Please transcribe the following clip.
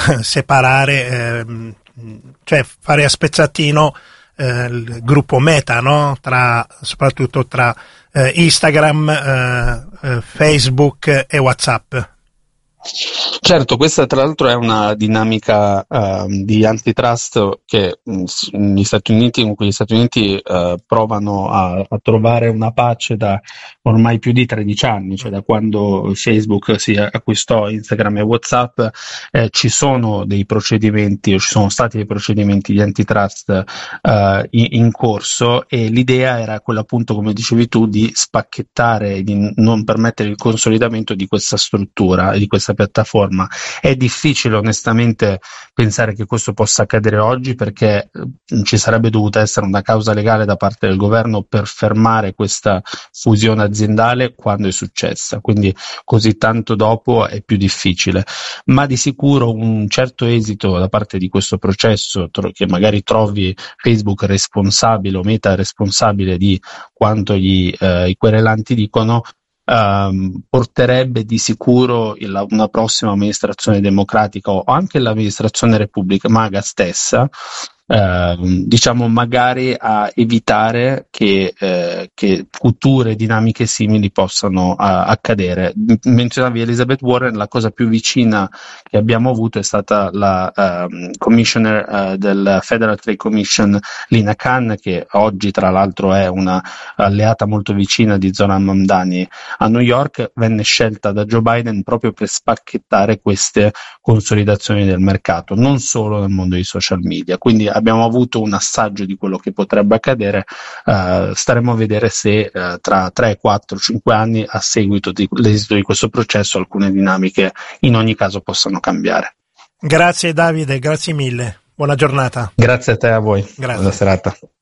separare, cioè fare a spezzatino il gruppo Meta, no? Soprattutto tra Instagram, Facebook e WhatsApp. Certo, questa tra l'altro è una dinamica di antitrust che con cui gli Stati Uniti provano a trovare una pace da ormai più di 13 anni, cioè da quando Facebook si acquistò Instagram e WhatsApp. Ci sono dei procedimenti, o ci sono stati dei procedimenti di antitrust in corso, e l'idea era quella, appunto, come dicevi tu, di spacchettare, di non permettere il consolidamento di questa struttura, di questa piattaforma. È difficile onestamente pensare che questo possa accadere oggi, perché ci sarebbe dovuta essere una causa legale da parte del governo per fermare questa fusione aziendale quando è successa, quindi così tanto dopo è più difficile, ma di sicuro un certo esito da parte di questo processo, che magari trovi Facebook responsabile o Meta responsabile di quanto i querelanti dicono, porterebbe di sicuro una prossima amministrazione democratica, o anche l'amministrazione MAGA stessa, diciamo, magari a evitare che future dinamiche simili possano accadere. Menzionavi Elizabeth Warren, la cosa più vicina che abbiamo avuto è stata la commissioner del Federal Trade Commission, Lina Khan, che oggi tra l'altro è una alleata molto vicina di Zoran Mamdani a New York. Venne scelta da Joe Biden proprio per spacchettare queste consolidazioni del mercato, non solo nel mondo dei social media. Quindi abbiamo avuto un assaggio di quello che potrebbe accadere. Staremo a vedere se tra 3, 4, 5 anni, a seguito dell'esito di questo processo, alcune dinamiche in ogni caso possano cambiare. Grazie Davide, grazie mille. Buona giornata. Grazie a te, a voi. Grazie. Buona serata.